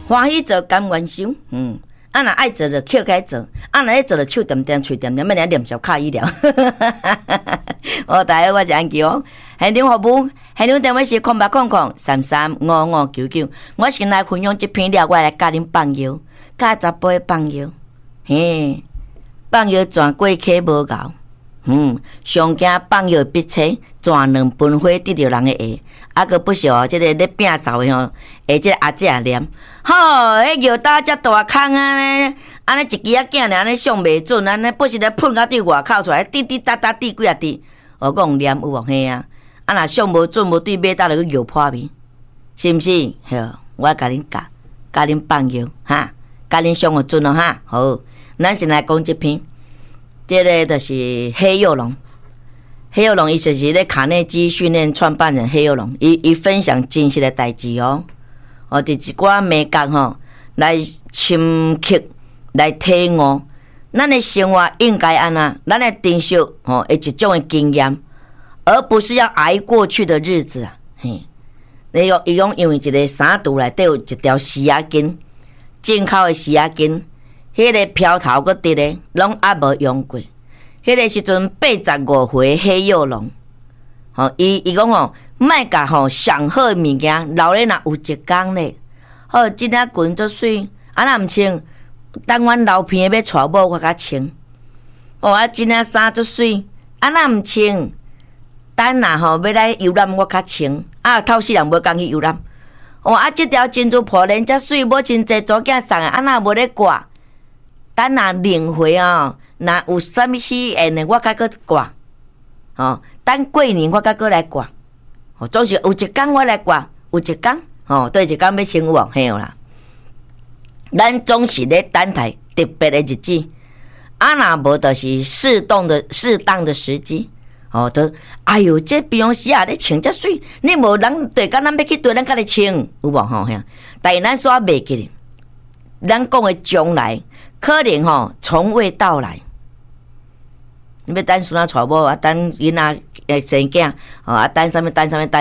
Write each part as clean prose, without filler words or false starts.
欢喜做甘愿受，啊若爱做就捡起来做，啊若爱做就手点点喙点点，要念小卡医疗。大家我是安琪哦，现场服务，现场电话是0800335599，我先来分享这篇了，我来教恁放药，教查甫的放药，嘿，放药全过溪无熬。上惊放药必车，全两分火得着人的下，啊个不少即个咧摒扫的吼，即个阿姐也念，吼，迄药打遮大空啊，安尼一支仔囝安尼上袂准，安尼不是咧喷到对外口出来，滴滴答答滴几啊滴，我讲念有无？嘿啊，啊若上无准无对马搭就去药破味，是毋是？好，我甲恁教恁放药哈，教恁上有准咯哈。好，咱先来讲这篇。这个就是黑幼龙，黑幼龙伊就是咧卡内基训练创办人黑幼龙，伊分享真实的代志哦，伫一寡美感吼来深刻来体悟，咱的生活应该安那，咱的珍惜吼一种的经验，而不是要挨过去的日子啊。嘿，伊讲因为一个衫肚内底有一条丝仔筋，进口的丝仔筋。迄个飘头佫直咧，拢还无用过。迄个时阵85岁黑幼龙，伊讲吼，莫甲上好物件留咧若有一天咧，真仔裙足水，若毋穿，等阮老片要娶某我甲穿。真仔衫足水，若毋穿，等若要来游览我甲穿。透死人无讲去游览。即条珍珠破链遮水，无真济祖囝送的，若无咧挂。等若领回若有啥物喜宴的，我甲佫挂，等过年我甲佫来挂，总是有一天我来挂，有一天，对一天要穿有无？嘿啦，咱总是咧等待特别的日子，若无就是适当的时机，都哎哟，这比方时咧穿遮水，你无人对甲咱要去对咱甲你穿，有无吼？但是咱煞袂记哩，咱讲的将来。可能从未到来，你要等孙仔娶某啊，等囡仔生囝等什么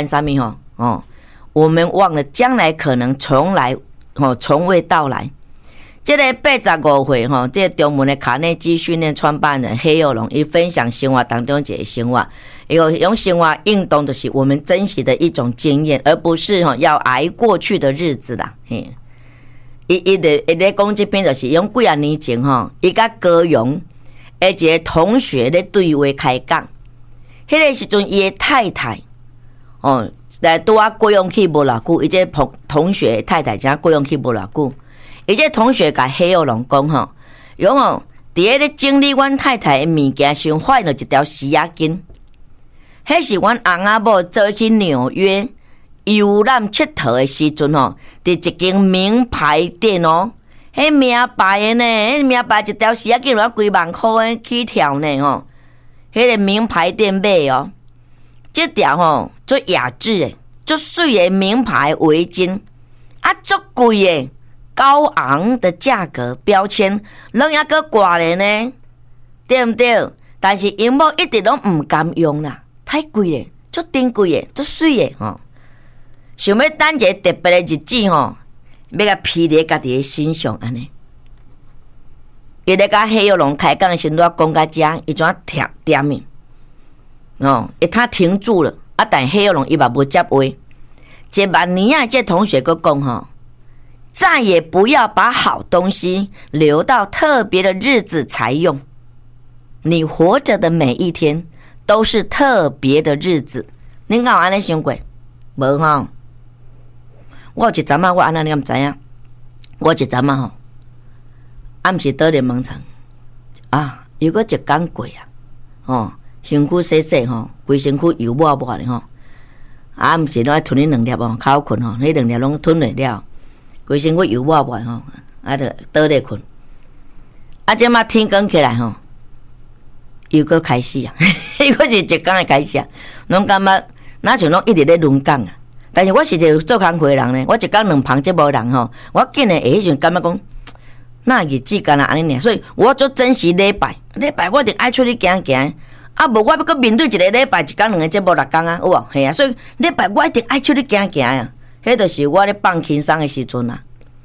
我们忘了将来可能从未到来。这个85岁这个中文的卡内基训练创办人黑幼龙，伊分享生活当中一个生活，用生活运动就是我们珍惜的一种经验，而不是要挨过去的日子啦。伊咧讲这篇就是用几啊年前伊甲高雄一个同学咧对话开讲，迄个时阵伊的太太来拄啊过用去无偌久，伊这同学太太正过用去无偌久，伊这同学甲黑幼龙讲伫迄咧整理阮太太的物件时，发现了一条丝仔筋，迄是阮翁仔某做去纽约。游览佚佗的时阵伫一间名牌店迄名牌的呢，迄名牌一条丝仔竟然几万块的起跳呢迄个名牌店买这条最雅致的、最水的名牌围巾足贵的、高昂的价格标签，拢还佫挂咧呢，对毋对？但是因某一直拢毋敢用啦，太贵咧，足珍贵的、足水的想要等一个特别的日子要甲披在家己的身上安尼。伊咧甲黑幼龙开讲的时阵，讲到遮，伊怎点的他停住了但黑幼龙伊嘛无接话。一万年这同学佫讲再也不要把好东西留到特别的日子才用。你活着的每一天都是特别的日子。恁敢有安尼想过？无我有一阵我安那你敢知影？我一阵暗时倒咧门床又搁一天过身躯洗洗规身躯油抹抹的毋是拢爱吞迄2粒口困迄2粒拢吞落了，规身躯油抹抹就倒咧困。即马天光起来又搁开始又搁是一天的开始拢感觉哪像拢一直咧轮岗但是我是一个做工课的人呢，我一天2旁这无人我竟然迄阵感觉讲，那日子干那安尼尔，所以我做珍惜礼拜我一定爱出去行行，无我要搁面对一个礼拜1天2个这无6天有无？嘿所以礼拜我一定爱出去行行迄就是我咧放轻松的时阵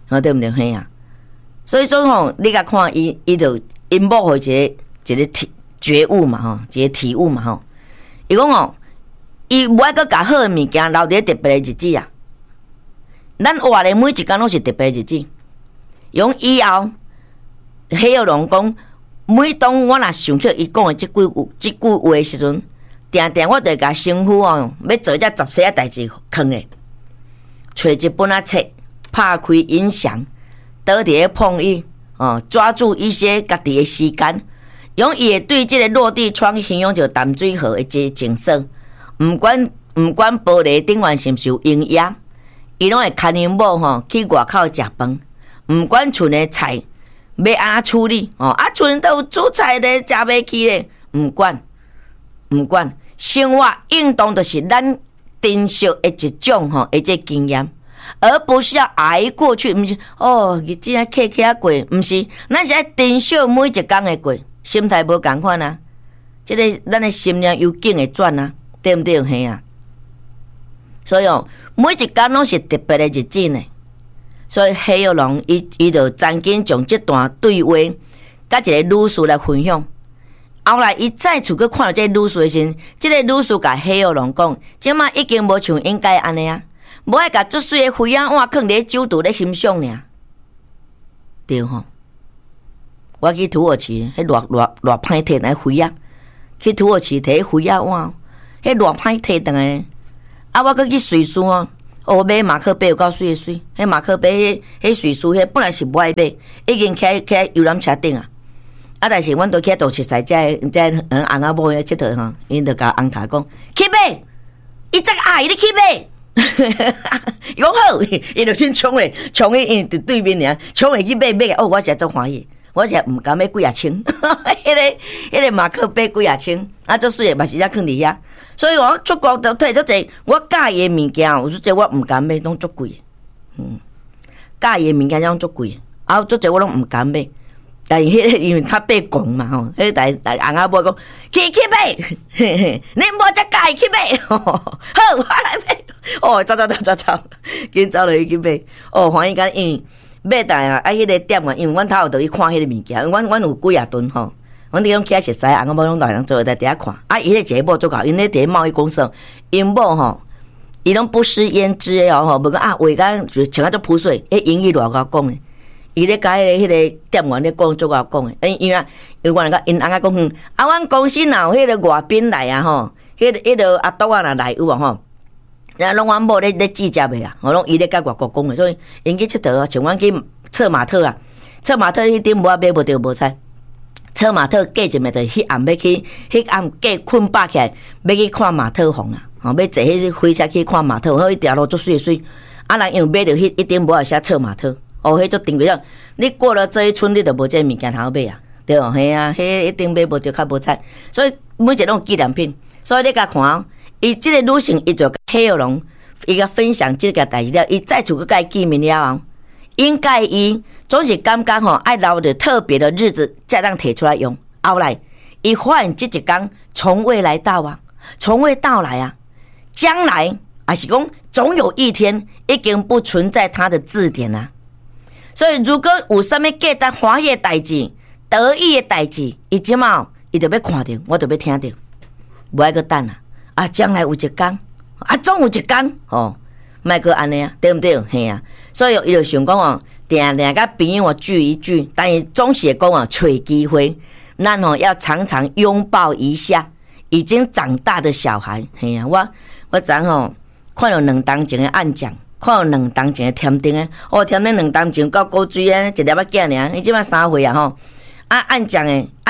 对不对？嘿啊，所以说吼，你甲看伊就因某一个觉悟嘛吼，一个体悟嘛吼。伊讲吼，伊无爱阁甲好的物件留伫特别的日子啊。咱活的每一天拢是特别的日子。用以后，黑小龙讲，每当我若想起伊讲的即句话的时阵，定定我就甲师傅哦，要做只十世的代志，囥的，找一本册，拍开音响，倒伫咧碰伊哦，抓住一些家己的时间，用伊会对即个落地窗形容着淡水河的即个景色，毋管玻璃顶面是毋是有营养，伊拢会牵因某吼去外口食饭，毋管厝的菜要安怎处理哦，厝都有煮菜咧，食袂起咧，毋管，生活运动就是咱珍惜的一种吼，一个经验。而不是要挨过去，毋是哦，日子啊客啊过，毋是，咱是爱珍惜每一天的过，心态无共款啊。即个咱的心念有景会转啊，对毋对？嘿啊。所以哦，每一天拢是特别的日子呢。所以黑小龙伊就曾经将这段对话，甲一个女士来分享。后来伊再次去看到这个女士的时阵，这个女士甲黑小龙讲，即马已经无像应该安尼啊。无爱甲足水的灰仔碗囥伫酒厨咧欣赏尔，对吼。我去土耳其，迄偌歹摕来灰仔，去土耳其摕灰仔碗，迄偌歹摕倒来。啊，我搁去瑞士哦，买马克杯有够水的水，迄马克杯迄瑞士迄本来是无爱买，已经徛游览车顶啊。啊，但是阮都去倒熟菜，遮翁仔某遐佚佗吼，因就甲翁头讲去买，伊这个阿姨你去买。伊讲好，伊就先冲去因对面尔，冲去买哦，我实在足欢喜，我实在毋甘买几啊千，迄个马克杯几啊千，啊，足水诶，嘛是只囥伫遐。所以我出国都摕足济，我介意诶物件，有足济我毋甘买，拢足贵诶。介意诶物件拢足贵诶，啊，足济我拢毋甘买。但是因为较八公嘛吼，迄大翁仔某讲去买，你无只介去买，好，我来买。哦，走，紧走落去买。哦，欢喜甲因买大啊，迄个店啊，因为阮头后头去看迄个物件，阮有几啊吨吼，阮伫种起来熟悉，翁仔某拢大人做在底下看。啊，伊迄个一个某做搞，因咧伫贸易公司，因某吼，伊拢不食胭脂诶哦吼，无讲啊，话甲就穿啊足朴素，迄英语偌甲讲诶。伊咧甲迄个店员咧讲，做甲讲诶，因为我那个因翁仔讲，啊，阮公司若有迄个外宾来啊吼，迄个阿督啊若来有啊吼，然后拢阮某咧记接诶啊，我拢伊咧甲外国讲诶，所以因去佚佗啊，像阮去策马特啊，策马特迄顶无买无着无菜，策马特过一暝着迄暗要去，迄暗过困饱起来，要去看马特峰啊，吼，要坐迄火车去看马特峰，迄条路足水水，啊，人因买着迄一顶无爱写策马特。哦，迄足定规了。你过了这一村，你就无这物件通买啊，对哦，嘿啊，迄一定买无着较无彩。所以每一种纪念品，所以你甲看哦，伊即个女性伊就黑小龙，伊甲分享即个代志了，伊再次去甲伊见面了后，应该伊总是感觉吼爱留着特别的日子，才当摕出来用。后来伊发现即一天从未来到啊，从未到来啊，将来还是讲总有一天已经不存在他的字典啊。所以，如果有啥物价值欢喜的代志、得意的代志，伊即马伊就要看到，我就要听到，无爱阁等啊！啊，将来有一天，啊，总有一天哦，莫阁安尼啊，对毋对？嘿啊！所以伊就想讲哦，定甲朋友聚一聚，但是总是讲啊，找机会，咱哦要常常拥抱一下已经长大的小孩。嘿啊，我昨吼看到2当前的案件。看有2当前的添丁诶，哦，添丁2当前到古水诶，一粒仔囝尔，伊即摆3岁啊吼，啊按奖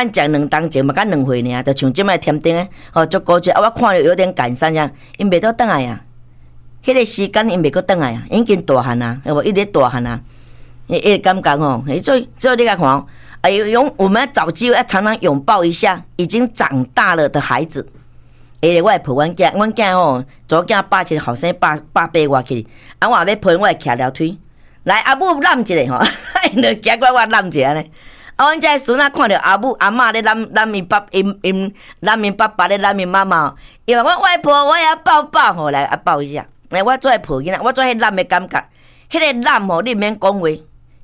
2当前嘛，甲2岁尔，就像即摆添丁诶，哦，足古水啊，我看了有点感伤呀，因袂倒转来啊，迄个时间因袂阁转来啊，已经大汉啊，有无一直大汉啊，伊感觉吼，所以你甲看哦，哎呦，我们要找机会要常常拥抱一下已经长大了的孩子。我会抱阮囝吼，左囝8岁，后生8外去，啊，我要抱，我会徛条腿，来阿母揽一个吼，因就行过来我揽一下呢。啊，阮这孙仔看到阿母阿嬷咧揽因爸，因揽因爸爸咧揽因妈妈，伊话我抱，我也要抱抱吼，来啊抱一下。来，我做抱囡仔，我做迄揽的感觉，迄个揽吼，你免讲话，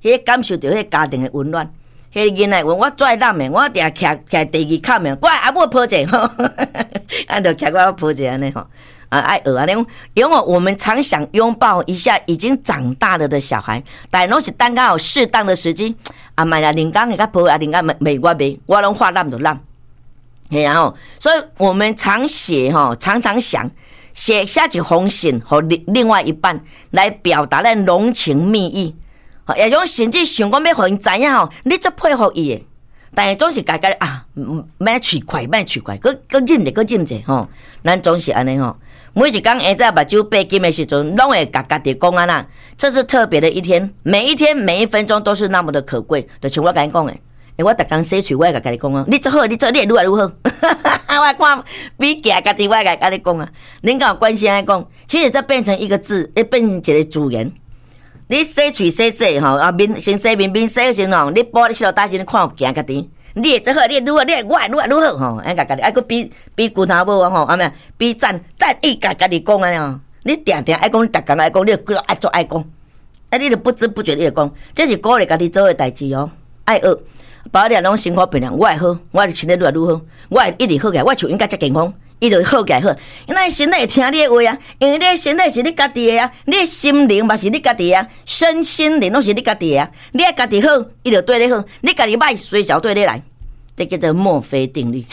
迄感受到迄家庭的温暖。迄囡仔问我做男的，我定徛第二坎的，我阿母抱者吼，俺就徛我抱者安尼吼。爱学安尼，因为我们常想拥抱一下已经长大了的小孩，但拢是等到有适当的时机，买啦人工的较抱，人工袂我袂，我拢话揽就揽。嘿啊吼，所以我们常常想写下一封信和另外一半来表达咱浓情蜜意，也种甚至想讲要互因知影吼，你足佩服伊的。但是总是家免喙快，搁忍者吼，咱总是安尼吼。每一天下早目睭闭紧的时阵，拢会甲家己讲啊啦，这是特别的一天，每一天每一分钟都是那么的可贵。就像我甲你讲的，我逐工洗喙，我会甲你讲啊，你做好，你会愈来愈好。我看比行家己，我会甲你讲啊，恁敢有关心安讲？其实这变成一个字，变成一个字言。你洗喙洗吼，面先洗面洗先吼，你补你洗头大先看行家己。你会做好，你会愈好，你会我会愈来愈好吼。安甲家己，搁比骨头无吼，啊咩？比赞意甲家己讲安尼吼。你定爱讲，你逐工爱讲，你就爱做爱讲。你就不知不觉你就讲，这是鼓励家己做的代志哦。爱学，包你拢生活平衡，我会好，我身体愈来愈好，我会一直好起来，我像应该遮健康。伊就好起来好，因为身体会听你的话啊，因为你的身体是你家己的啊，你的心灵嘛是你家己的啊，身心灵拢是你家己的啊。你爱家己好，伊就对你好；你家己歹，随小对你来。这叫做墨菲定律，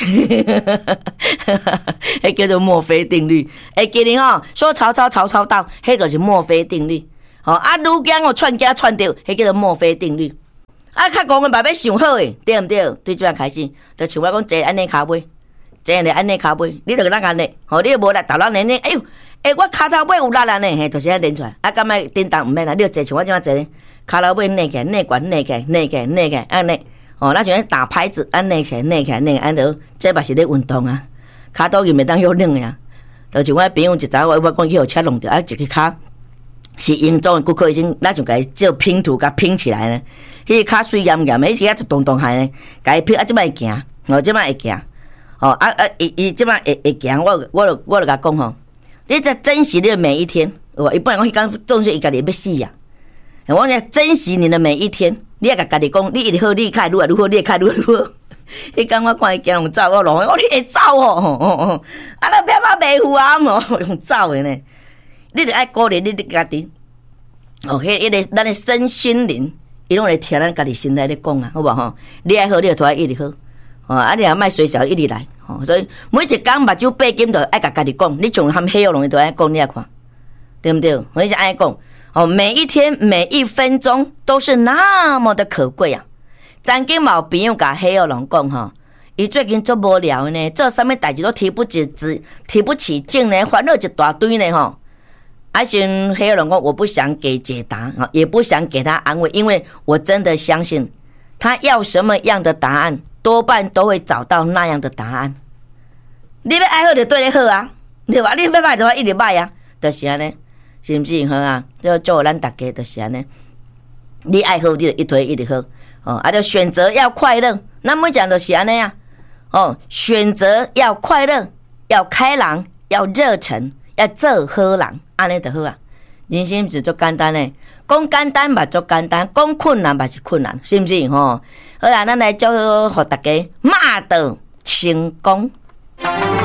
迄叫做墨菲定律。记得吼，说曹操到，迄就是墨菲定律。愈惊串家串着，迄叫做墨菲定律。较讲的嘛要想好诶，对毋对？对这样开始，就像我讲坐安尼骹尾。真的安尼骹尾，你著咱安尼，你无力，头人连呢，哎呦，我骹头尾有力安尼，就是安练出来。敢若叮当毋免啦，你著坐像我这样坐，骹头尾内起来，内悬，内起来，安尼。咱像打拍子，安内起来，安着，这嘛是咧运动啊。骹肚伊袂当喐冷呀。就像我朋友一早我讲去互车弄着，一个骹是英中的骨科医生，咱就甲伊做拼图，甲拼起来呢。迄个骹水炎炎，迄个动动下呢，甲伊拼即摆会行，即摆会行。伊即摆会行，我就甲讲吼，你在珍惜你的每一天。伊本来我迄天当作伊家己要死呀，我讲珍惜你的每一天，你也甲家己讲，你一直好，你开愈来愈好，你开愈来愈好。迄天我看伊行用走，我讲你会走哦，那别把袂赴啊用走的呢。你着爱鼓励你家己，迄个咱的身心灵，伊拢会听咱家己身体咧讲啊，好无吼？你爱好，你就拖一直好。你也莫随小一直来，所以每一天目睭闭紧，就爱甲家己讲，你像含黑龙，你都爱讲，你来看，对不对？我一直爱讲，每一天每一分钟都是那么的可贵啊！曾经嘛有朋友甲黑龙讲伊最近足无聊呢，做啥物代志都提不起劲呢，烦恼一大堆呢吼。先黑龙讲，我不想给解答，也不想给他安慰，因为我真的相信他要什么样的答案。多半都会找到那样的答案。你要爱好就对你好啊，对吧？你要歹就一直歹啊，就是安尼，是不是好啊？就祝咱大家就是安尼。你爱好你就一推一直好，就选择要快乐。咱每讲就是安尼啊，选择要快乐，要开朗，要热忱，要做好人，安尼就好啊。人生是足简单的，讲简单嘛足简单，讲困难嘛是困难，是不是好啦，咱来祝福大家马到成功。